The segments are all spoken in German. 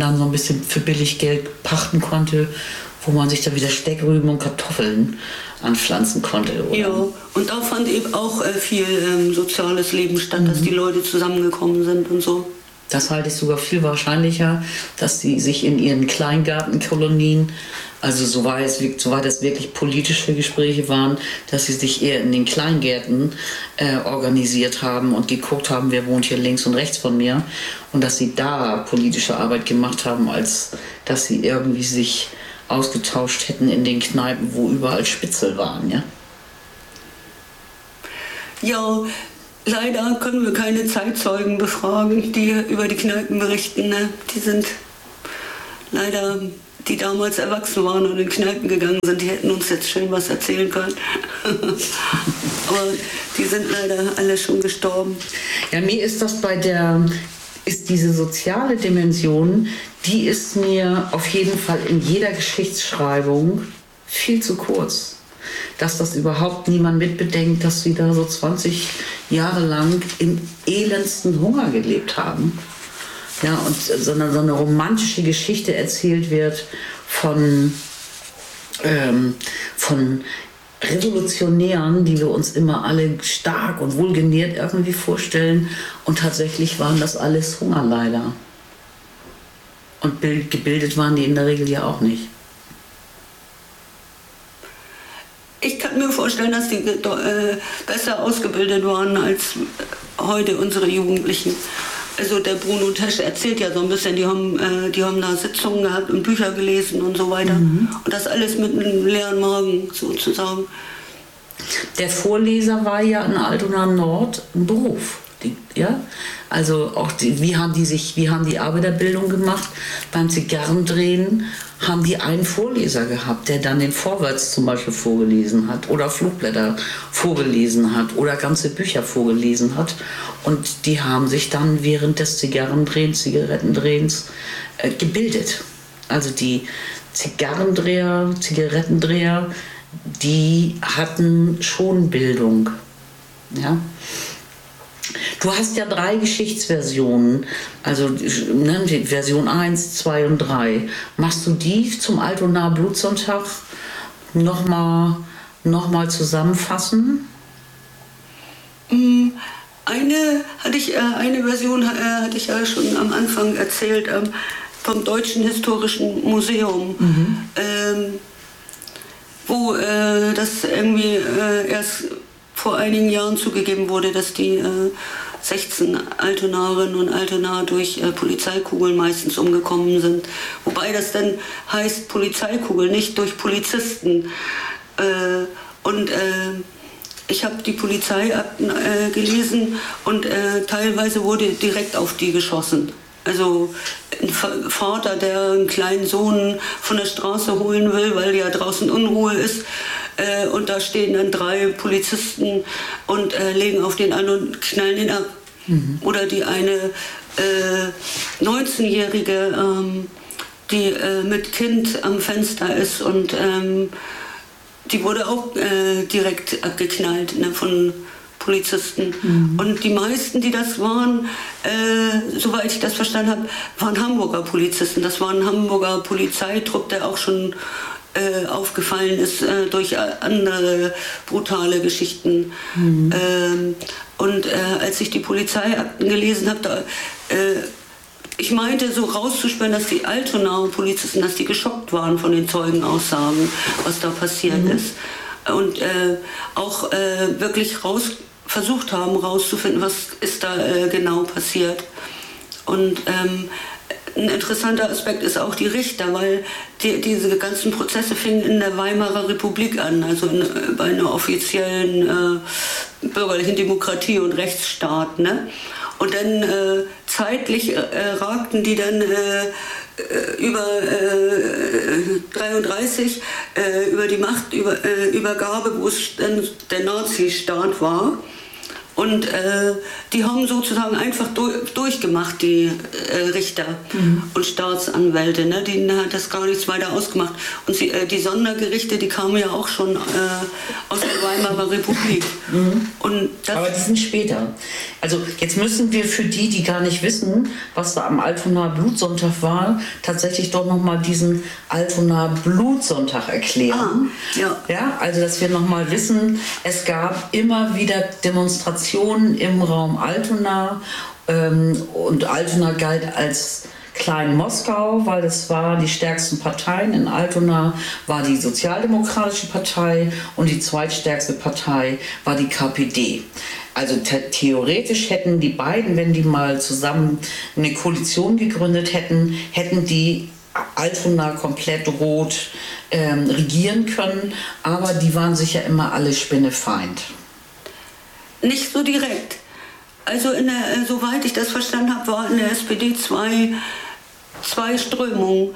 dann so ein bisschen für billig Geld pachten konnte, wo man sich dann wieder Steckrüben und Kartoffeln anpflanzen konnte. Oder? Ja, und da fand eben auch viel soziales Leben statt, dass die Leute zusammengekommen sind und so. Das halte ich sogar viel wahrscheinlicher, dass sie sich in ihren Kleingartenkolonien, also soweit es wirklich politische Gespräche waren, dass sie sich eher in den Kleingärten organisiert haben und geguckt haben, wer wohnt hier links und rechts von mir, und dass sie da politische Arbeit gemacht haben, als dass sie irgendwie sich ausgetauscht hätten in den Kneipen, wo überall Spitzel waren. Ja, ja. Leider können wir keine Zeitzeugen befragen, die über die Kneipen berichten. Ne? Die sind leider, die damals erwachsen waren und in Kneipen gegangen sind, die hätten uns jetzt schön was erzählen können. Aber die sind leider alle schon gestorben. Ja, mir ist das ist diese soziale Dimension, die ist mir auf jeden Fall in jeder Geschichtsschreibung viel zu kurz. Dass das überhaupt niemand mitbedenkt, dass sie da so 20 Jahre lang im elendsten Hunger gelebt haben. Ja, und so eine romantische Geschichte erzählt wird von Revolutionären, die wir uns immer alle stark und wohlgenährt irgendwie vorstellen. Und tatsächlich waren das alles Hungerleider. Und gebildet waren die in der Regel ja auch nicht. Ich kann mir vorstellen, dass die besser ausgebildet waren als heute unsere Jugendlichen. Also der Bruno Tesch erzählt ja so ein bisschen, die haben da Sitzungen gehabt und Bücher gelesen und so weiter. Und das alles mit einem leeren Magen sozusagen. Der Vorleser war ja in Altona Nord ein Beruf. Ja? Also auch wie haben die Arbeiterbildung gemacht? Beim Zigarrendrehen haben die einen Vorleser gehabt, der dann den Vorwärts zum Beispiel vorgelesen hat oder Flugblätter vorgelesen hat oder ganze Bücher vorgelesen hat. Und die haben sich dann während des Zigarettendrehens gebildet. Also die Zigarettendreher, die hatten schon Bildung. Ja? Du hast ja 3 Geschichtsversionen, also die Version 1, 2 und 3. Machst du die zum Altonaer Blutsonntag noch mal zusammenfassen? Eine Version hatte ich ja schon am Anfang erzählt, vom Deutschen Historischen Museum, wo das irgendwie erst vor einigen Jahren zugegeben wurde, dass die 16 Altonarinnen und Altonaer durch Polizeikugeln meistens umgekommen sind. Wobei das dann heißt Polizeikugel, nicht durch Polizisten. Ich habe die Polizeiakten gelesen und teilweise wurde direkt auf die geschossen. Also ein Vater, der einen kleinen Sohn von der Straße holen will, weil ja draußen Unruhe ist. Und da stehen dann 3 Polizisten und legen auf den an und knallen ihn ab. Oder die eine 19-Jährige, die mit Kind am Fenster ist und die wurde auch direkt abgeknallt, ne, von Polizisten. Und die meisten, die das waren, soweit ich das verstanden habe, waren Hamburger Polizisten. Das war ein Hamburger Polizeitrupp, der auch schon aufgefallen ist durch andere brutale Geschichten. Als ich die Polizeiakten gelesen habe, ich meinte so rauszuspüren, dass die Altonaer Polizisten, dass die geschockt waren von den Zeugenaussagen, was da passiert ist. Und auch wirklich versucht haben rauszufinden, was ist da genau passiert. Und ein interessanter Aspekt ist auch die Richter, weil diese ganzen Prozesse fingen in der Weimarer Republik an, also bei einer offiziellen bürgerlichen Demokratie und Rechtsstaat. Ne? Und dann zeitlich ragten die dann über 33 über die Machtübergabe, wo es dann der Nazistaat war. Und die haben sozusagen einfach durchgemacht, die Richter und Staatsanwälte. Ne? Denen hat das gar nichts weiter ausgemacht. Und die Sondergerichte, die kamen ja auch schon aus der Weimarer Republik. Und aber die sind später. Also jetzt müssen wir für die, die gar nicht wissen, was da am Altonaer Blutsonntag war, tatsächlich doch nochmal diesen Altonaer Blutsonntag erklären. Ja, also dass wir nochmal wissen, es gab immer wieder Demonstrationen im Raum Altona und Altona galt als Klein Moskau, weil das war die stärksten Parteien. In Altona war die Sozialdemokratische Partei und die zweitstärkste Partei war die KPD. Also theoretisch hätten die beiden, wenn die mal zusammen eine Koalition gegründet hätten, hätten die Altona komplett rot regieren können, aber die waren sich ja immer alle Spinnefeind. Nicht so direkt. Also soweit ich das verstanden habe, waren in der SPD zwei Strömungen.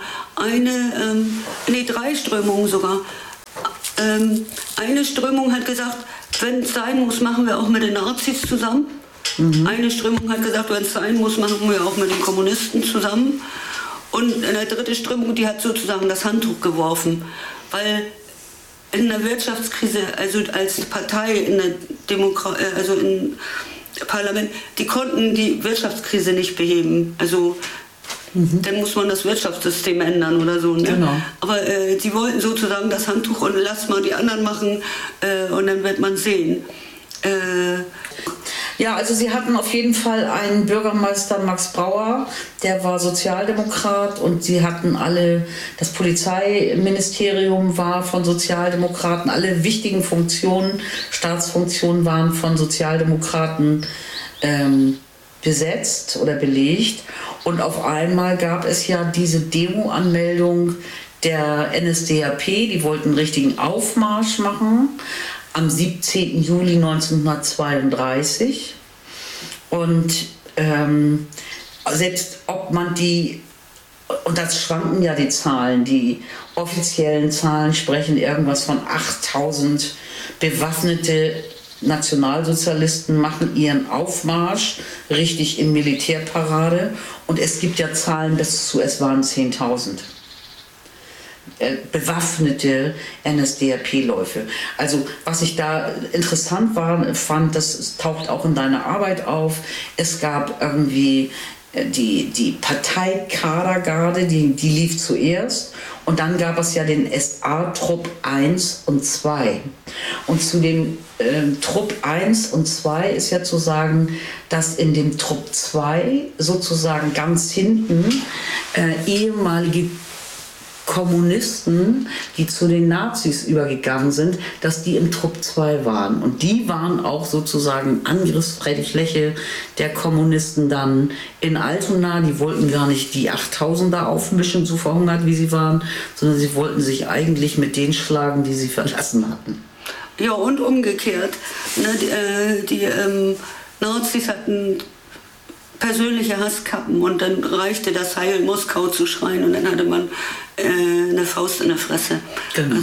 Drei Strömungen sogar. Eine Strömung hat gesagt, wenn es sein muss, machen wir auch mit den Nazis zusammen. Eine Strömung hat gesagt, wenn es sein muss, machen wir auch mit den Kommunisten zusammen. Und eine dritte Strömung, die hat sozusagen das Handtuch geworfen. Weil in der Wirtschaftskrise, also als Partei in der also im Parlament, die konnten die Wirtschaftskrise nicht beheben. Also dann muss man das Wirtschaftssystem ändern oder so. Ne? Genau. Aber die wollten sozusagen das Handtuch und lass mal die anderen machen und dann wird man sehen. Ja, also sie hatten auf jeden Fall einen Bürgermeister, Max Brauer, der war Sozialdemokrat und sie hatten alle, das Polizeiministerium war von Sozialdemokraten, alle wichtigen Funktionen, Staatsfunktionen waren von Sozialdemokraten besetzt oder belegt. Und auf einmal gab es ja diese Demo-Anmeldung der NSDAP, die wollten einen richtigen Aufmarsch machen am 17. Juli 1932. Und selbst ob man und das schwanken ja die Zahlen, die offiziellen Zahlen sprechen irgendwas von 8000 bewaffnete Nationalsozialisten machen ihren Aufmarsch richtig in Militärparade und es gibt ja Zahlen bis zu, es waren 10.000 bewaffnete NSDAP-Läufe. Also was ich da interessant fand, das taucht auch in deiner Arbeit auf, es gab irgendwie die Parteikadergarde, die lief zuerst und dann gab es ja den SA-Trupp 1 und 2. Und zu dem Trupp 1 und 2 ist ja zu sagen, dass in dem Trupp 2 sozusagen ganz hinten ehemalige Kommunisten, die zu den Nazis übergegangen sind, dass die im Trupp 2 waren. Und die waren auch sozusagen Angriffsfläche der Kommunisten dann in Altona. Die wollten gar nicht die 8000er aufmischen, so verhungert wie sie waren, sondern sie wollten sich eigentlich mit denen schlagen, die sie verlassen hatten. Ja, und umgekehrt. Ne, die Nazis hatten persönliche Hasskappen und dann reichte das Heil Moskau zu schreien und dann hatte man eine Faust in der Fresse. Genau.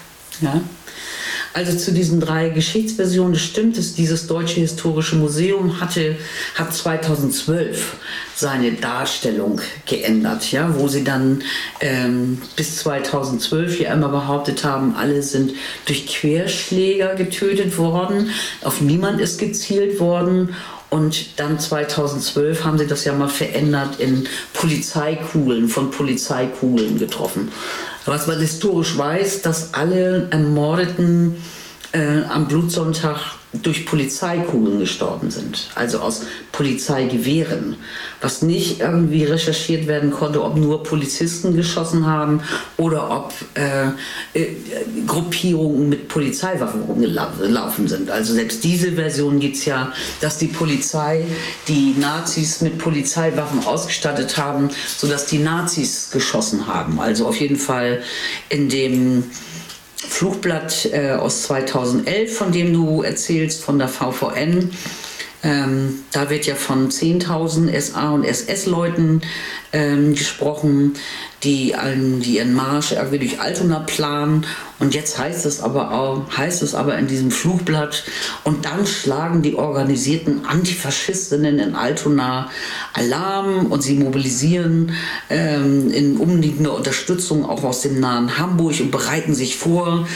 Also zu diesen 3 Geschichtsversionen, das stimmt, dieses Deutsche Historische Museum hat 2012 seine Darstellung geändert, ja, wo sie dann bis 2012 ja immer behauptet haben, alle sind durch Querschläger getötet worden, auf niemand ist gezielt worden. Und dann 2012 haben sie das ja mal verändert in von Polizeikugeln getroffen. Was man historisch weiß, dass alle Ermordeten am Blutsonntag durch Polizeikugeln gestorben sind, also aus Polizeigewehren, was nicht irgendwie recherchiert werden konnte, ob nur Polizisten geschossen haben oder ob Gruppierungen mit Polizeiwaffen rumgelaufen sind. Also selbst diese Version gibt es ja, dass die Polizei die Nazis mit Polizeiwaffen ausgestattet haben, sodass die Nazis geschossen haben. Also auf jeden Fall in dem Flugblatt aus 2011, von dem du erzählst, von der VVN, Da wird ja von 10.000 SA- und SS-Leuten gesprochen, die ihren Marsch irgendwie durch Altona planen. Und jetzt heißt es aber in diesem Flugblatt, und dann schlagen die organisierten Antifaschistinnen in Altona Alarm und sie mobilisieren in umliegender Unterstützung auch aus dem nahen Hamburg und bereiten sich vor,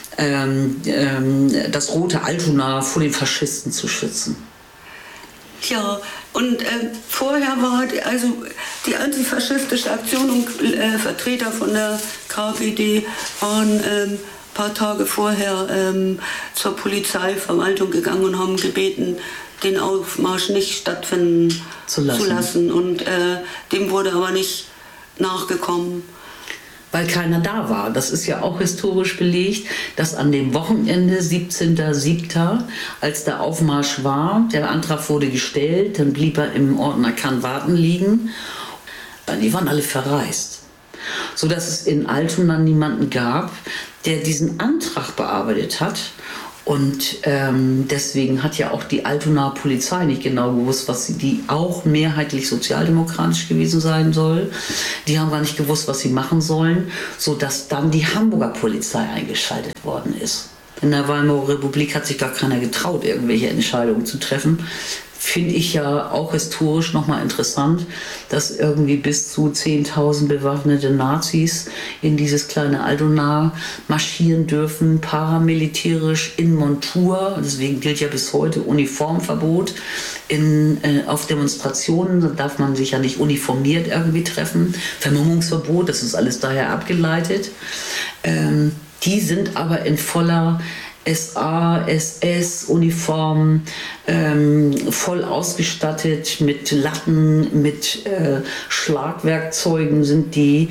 das rote Altona vor den Faschisten zu schützen. Ja, und vorher war also die antifaschistische Aktion und Vertreter von der KPD waren ein paar Tage vorher zur Polizeiverwaltung gegangen und haben gebeten, den Aufmarsch nicht stattfinden zu lassen. Und dem wurde aber nicht nachgekommen. Weil keiner da war. Das ist ja auch historisch belegt, dass an dem Wochenende, 17.07., als der Aufmarsch war, der Antrag wurde gestellt, dann blieb er im Ordner Kann warten liegen. Die waren alle verreist. Sodass es in Altona niemanden gab, der diesen Antrag bearbeitet hat. Und deswegen hat ja auch die Altonaer Polizei nicht genau gewusst, die auch mehrheitlich sozialdemokratisch gewesen sein soll. Die haben gar nicht gewusst, was sie machen sollen, sodass dann die Hamburger Polizei eingeschaltet worden ist. In der Weimarer Republik hat sich gar keiner getraut, irgendwelche Entscheidungen zu treffen. Finde ich ja auch historisch nochmal interessant, dass irgendwie bis zu 10.000 bewaffnete Nazis in dieses kleine Altona marschieren dürfen, paramilitärisch in Montur. Deswegen gilt ja bis heute Uniformverbot. Auf Demonstrationen darf man sich ja nicht uniformiert irgendwie treffen. Vermummungsverbot, das ist alles daher abgeleitet. Die sind aber in voller SA, SS-Uniform, voll ausgestattet mit Latten, mit Schlagwerkzeugen sind die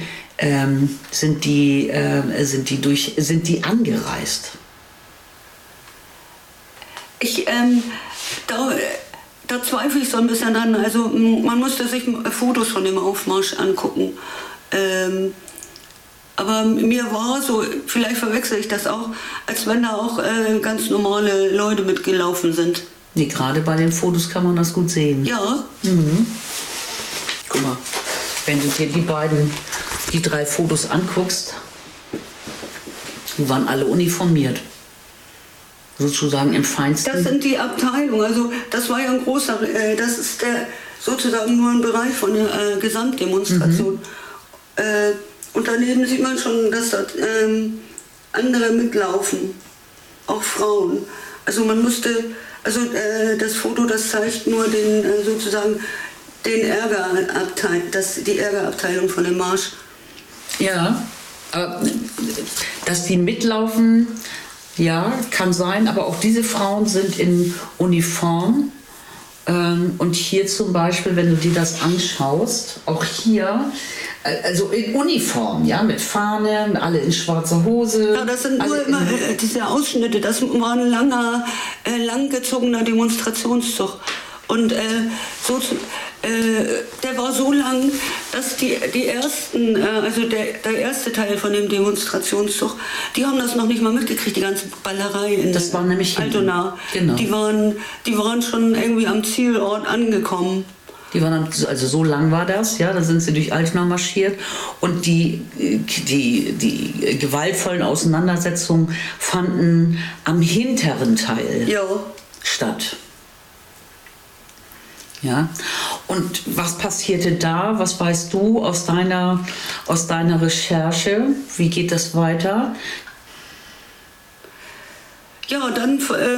angereist. Da zweifle ich so ein bisschen an. Also man musste sich Fotos von dem Aufmarsch angucken. Aber mir war so, vielleicht verwechsel ich das auch, als wenn da auch ganz normale Leute mitgelaufen sind. Nee, gerade bei den Fotos kann man das gut sehen. Ja. Mhm. Guck mal, wenn du dir die 3 Fotos anguckst, die waren alle uniformiert. Sozusagen im Feinsten. Das sind die Abteilungen, also das war ja ein großer, das ist sozusagen nur ein Bereich von der Gesamtdemonstration. Und daneben sieht man schon, dass dort andere mitlaufen, auch Frauen. Also man musste, das Foto, das zeigt nur sozusagen die Ärgerabteilung von dem Marsch. Ja, dass die mitlaufen, ja, kann sein, aber auch diese Frauen sind in Uniform. Und hier zum Beispiel, wenn du dir das anschaust, auch hier, also in Uniform, ja, mit Fahne, alle in schwarzer Hose. Ja, das sind nur immer diese Ausschnitte, das war ein langgezogener Demonstrationszug. Und der war so lang, dass die ersten, der erste Teil von dem Demonstrationszug, die haben das noch nicht mal mitgekriegt, die ganze Ballerei in das war nämlich Altona. Genau. Die waren schon irgendwie am Zielort angekommen. Die waren dann, also so lang war das, ja, da sind sie durch Altona marschiert und die gewaltvollen Auseinandersetzungen fanden am hinteren Teil statt. Ja, und was passierte da? Was weißt du aus deiner Recherche? Wie geht das weiter? Ja, dann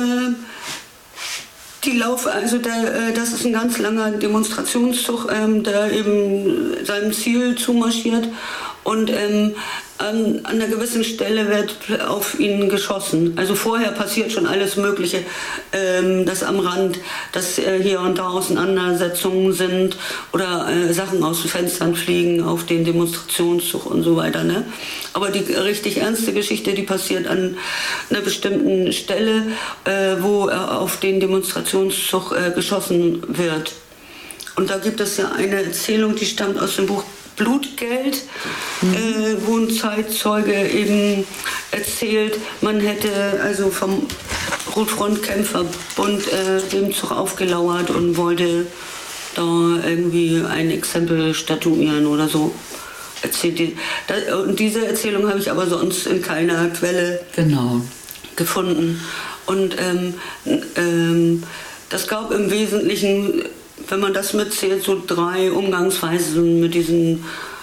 das ist ein ganz langer Demonstrationszug, der eben seinem Ziel zumarschiert und an einer gewissen Stelle wird auf ihn geschossen. Also vorher passiert schon alles Mögliche, dass am Rand, dass hier und da Auseinandersetzungen sind oder Sachen aus den Fenstern fliegen auf den Demonstrationszug und so weiter. Ne? Aber die richtig ernste Geschichte, die passiert an einer bestimmten Stelle, wo auf den Demonstrationszug geschossen wird. Und da gibt es ja eine Erzählung, die stammt aus dem Buch Blutgeld, wo ein Zeitzeuge eben erzählt, man hätte also vom Rotfrontkämpferbund dem Zug aufgelauert und wollte da irgendwie ein Exempel statuieren oder so. Und diese Erzählung habe ich aber sonst in keiner Quelle gefunden. Und das gab im Wesentlichen, wenn man das mitzählt, so 3 Umgangsweisen mit diesem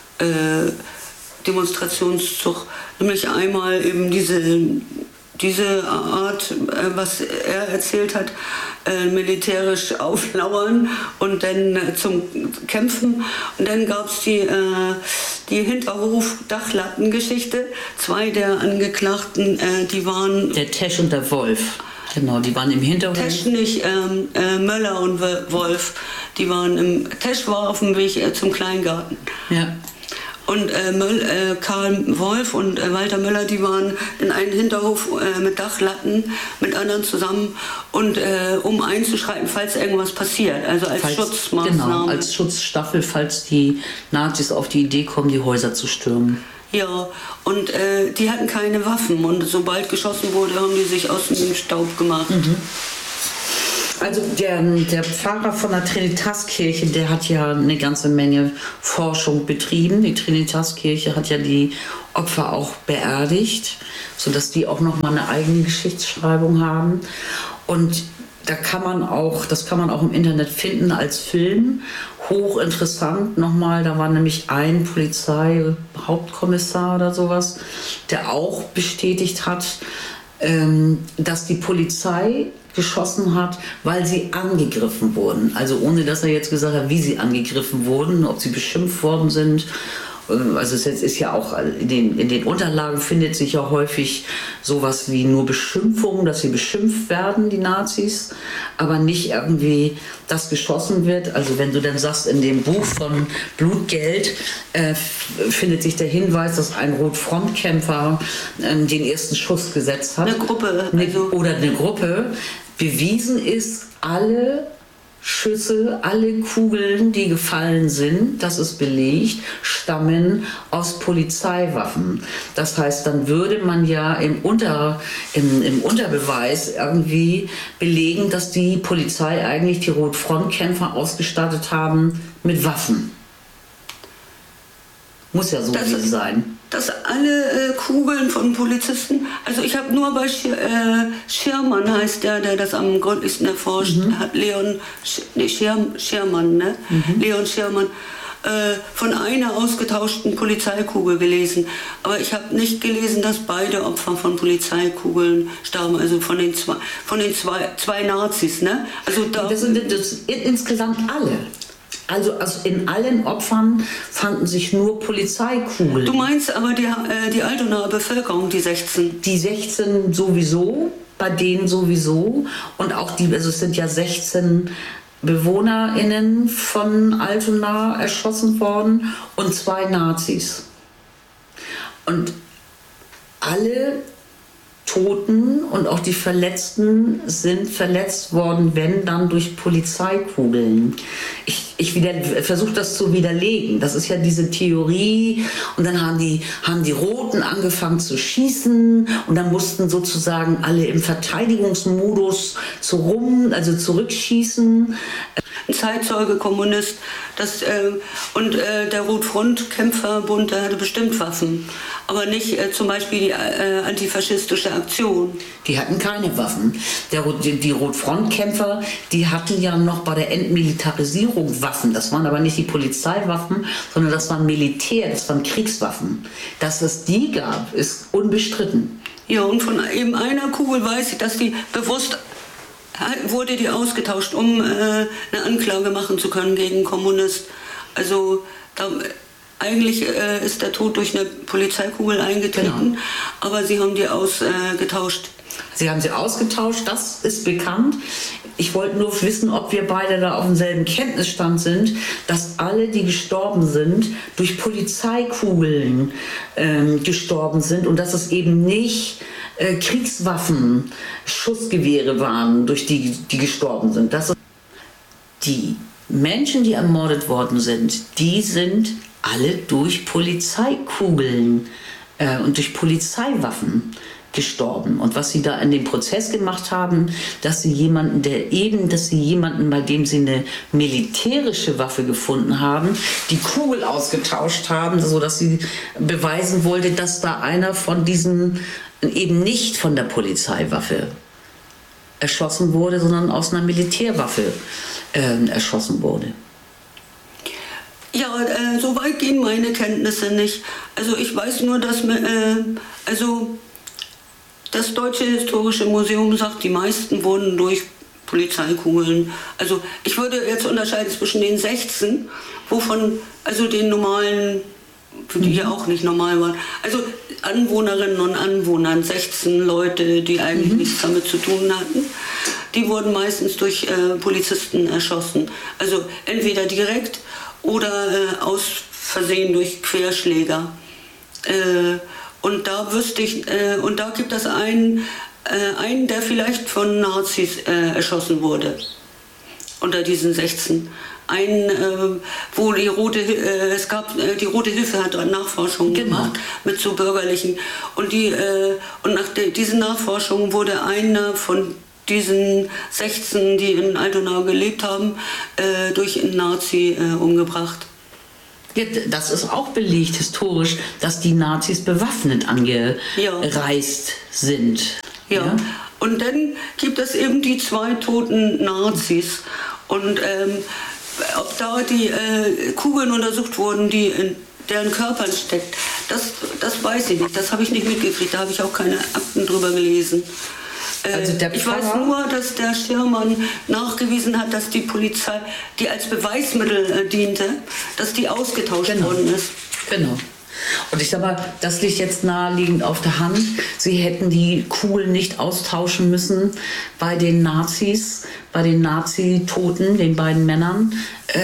Demonstrationszug. Nämlich einmal eben diese Art, was er erzählt hat, militärisch auflauern und dann zum Kämpfen. Und dann gab es die Hinterhof-Dachlattengeschichte. 2 der Angeklagten, die waren... Der Tesch und der Wolf. Genau, die waren im Hinterhof. Tesch nicht, Möller und Wolf. Die waren Tesch war auf dem Weg zum Kleingarten. Ja. Und Karl Wolf und Walter Möller, die waren in einem Hinterhof mit Dachlatten mit anderen zusammen und um einzuschreiten, falls irgendwas passiert, also als Schutzmaßnahme. Genau, als Schutzstaffel, falls die Nazis auf die Idee kommen, die Häuser zu stürmen. Ja, und die hatten keine Waffen und sobald geschossen wurde, haben die sich aus dem Staub gemacht. Mhm. Also der Pfarrer von der Trinitas-Kirche, der hat ja eine ganze Menge Forschung betrieben. Die Trinitas-Kirche hat ja die Opfer auch beerdigt, sodass die auch nochmal eine eigene Geschichtsschreibung haben. Und das kann man auch im Internet finden als Film. Hochinteressant nochmal, da war nämlich ein Polizeihauptkommissar oder sowas, der auch bestätigt hat, dass die Polizei geschossen hat, weil sie angegriffen wurden. Also ohne, dass er jetzt gesagt hat, wie sie angegriffen wurden, ob sie beschimpft worden sind. Also es ist ja auch in den Unterlagen findet sich ja häufig sowas wie nur Beschimpfungen, dass sie beschimpft werden, die Nazis, aber nicht irgendwie, dass geschossen wird. Also wenn du dann sagst, in dem Buch von Blutgeld findet sich der Hinweis, dass ein Rotfrontkämpfer den ersten Schuss gesetzt hat. Eine Gruppe. Oder eine Gruppe. Bewiesen ist, alle Schüsse, alle Kugeln, die gefallen sind, das ist belegt, stammen aus Polizeiwaffen. Das heißt, dann würde man ja im Unterbeweis irgendwie belegen, dass die Polizei eigentlich die Rotfrontkämpfer ausgestattet haben mit Waffen. Muss ja so sein. Dass alle Kugeln von Polizisten, also ich habe nur bei Schirmann heißt der das am gründlichsten erforscht hat, Schirmann, ne? Leon Schirmann, von einer ausgetauschten Polizeikugel gelesen. Aber ich habe nicht gelesen, dass beide Opfer von Polizeikugeln starben, also von den zwei Nazis, ne? Also das sind insgesamt alle. Also in allen Opfern fanden sich nur Polizeikugeln. Du meinst aber die Altonaer Bevölkerung, die 16? Die 16 sowieso, bei denen sowieso. Und auch also es sind ja 16 BewohnerInnen von Altona erschossen worden und 2 Nazis. Und alle Toten und auch die Verletzten sind verletzt worden, wenn dann durch Polizeikugeln. Ich versuche das zu widerlegen. Das ist ja diese Theorie. Und dann haben die Roten angefangen zu schießen und dann mussten sozusagen alle im Verteidigungsmodus zurückschießen. Ein Zeitzeuge, Kommunist, der Rotfrontkämpferbund, der hatte bestimmt Waffen, aber nicht zum Beispiel die antifaschistische Aktion. Die hatten keine Waffen. Die Rotfrontkämpfer, die hatten ja noch bei der Entmilitarisierung Waffen. Das waren aber nicht die Polizeiwaffen, sondern das waren das waren Kriegswaffen. Dass es die gab, ist unbestritten. Ja, und von eben einer Kugel weiß ich, dass die bewusst wurde die ausgetauscht, um eine Anklage machen zu können gegen einen Kommunist. Also eigentlich ist der Tod durch eine Polizeikugel eingetreten, aber sie haben die ausgetauscht. Sie haben sie ausgetauscht, das ist bekannt. Ich wollte nur wissen, ob wir beide da auf demselben Kenntnisstand sind, dass alle, die gestorben sind, durch Polizeikugeln gestorben sind und dass es eben nicht Kriegswaffen, Schussgewehre waren, durch die gestorben sind. Die Menschen, die ermordet worden sind, die sind alle durch Polizeikugeln und durch Polizeiwaffen gestorben. Und was sie da in dem Prozess gemacht haben, dass sie jemanden, bei dem sie eine militärische Waffe gefunden haben, die Kugel ausgetauscht haben, sodass sie beweisen wollte, dass da einer von diesen eben nicht von der Polizeiwaffe erschossen wurde, sondern aus einer Militärwaffe erschossen wurde. Ja, so weit gehen meine Kenntnisse nicht. Also ich weiß nur, dass das Deutsche Historische Museum sagt, die meisten wurden durch Polizeikugeln. Also ich würde jetzt unterscheiden zwischen den 16, wovon, also den normalen, die ja auch nicht normal waren, also Anwohnerinnen und Anwohnern, 16 Leute, die eigentlich nichts damit zu tun hatten, die wurden meistens durch Polizisten erschossen. Also entweder direkt oder aus Versehen durch Querschläger. Und da wüsste ich, und da gibt es einen, der vielleicht von Nazis erschossen wurde. Unter diesen 16. Wo die Rote Hilfe hat Nachforschungen gemacht mit so bürgerlichen. Und nach diesen Nachforschungen wurde einer von diesen 16, die in Altona gelebt haben, durch einen Nazi umgebracht. Ja, das ist auch belegt historisch, dass die Nazis bewaffnet angereist sind. Ja. Und dann gibt es eben die 2 toten Nazis. Und ob da die Kugeln untersucht wurden, die in deren Körpern steckt, das weiß ich nicht. Das habe ich nicht mitgekriegt. Da habe ich auch keine Akten drüber gelesen. Also ich weiß nur, dass der Schirmann nachgewiesen hat, dass die Polizei, die als Beweismittel diente, dass die ausgetauscht worden ist. Genau. Und ich sag mal, das liegt jetzt naheliegend auf der Hand. Sie hätten die Kugeln nicht austauschen müssen bei den Nazis, bei den Nazi-Toten, den beiden Männern,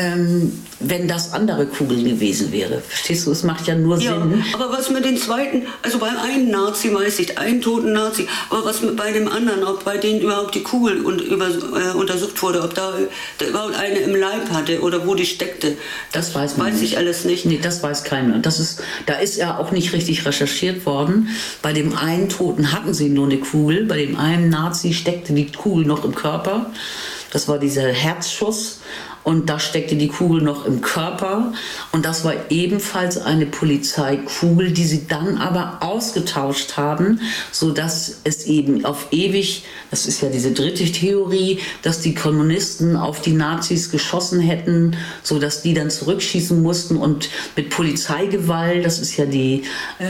wenn das andere Kugeln gewesen wäre. Verstehst du, es macht ja nur Sinn. Aber was mit den zweiten, also bei einem Nazi weiß ich, einen toten Nazi, aber was mit bei dem anderen, ob bei denen überhaupt die Kugel untersucht wurde, ob da überhaupt eine im Leib hatte oder wo die steckte, das weiß man nicht. Ich alles nicht. Nee, das weiß keiner. Da ist ja auch nicht richtig recherchiert worden. Bei dem einen Toten hatten sie nur eine Kugel, bei dem einen Nazi steckte die Kugel noch im Körper. Das war dieser Herzschuss. Und da steckte die Kugel noch im Körper. Und das war ebenfalls eine Polizeikugel, die sie dann aber ausgetauscht haben, sodass es eben auf ewig, das ist ja diese dritte Theorie, dass die Kommunisten auf die Nazis geschossen hätten, sodass die dann zurückschießen mussten und mit Polizeigewalt, das ist ja die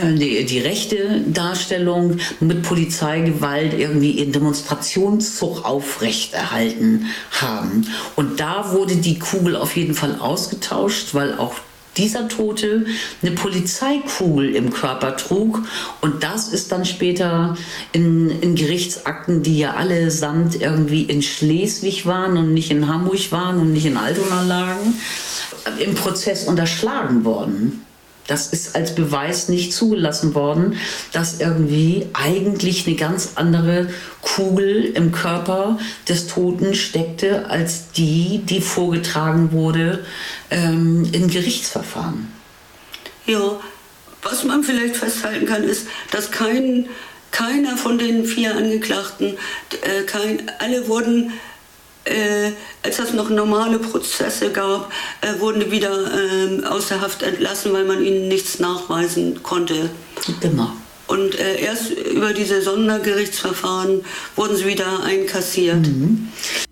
rechte Darstellung, mit Polizeigewalt irgendwie ihren Demonstrationszug aufrechterhalten haben. Und da wurde die Kugel auf jeden Fall ausgetauscht, weil auch dieser Tote eine Polizeikugel im Körper trug. Und das ist dann später in Gerichtsakten, die ja allesamt irgendwie in Schleswig waren und nicht in Hamburg waren und nicht in Altona lagen, im Prozess unterschlagen worden. Das ist als Beweis nicht zugelassen worden, dass irgendwie eigentlich eine ganz andere Kugel im Körper des Toten steckte, als die vorgetragen wurde im Gerichtsverfahren. Ja, was man vielleicht festhalten kann, ist, dass keiner von den 4 Angeklagten, alle wurden, als es noch normale Prozesse gab, wurden die wieder aus der Haft entlassen, weil man ihnen nichts nachweisen konnte. Genau. Und erst über diese Sondergerichtsverfahren wurden sie wieder einkassiert.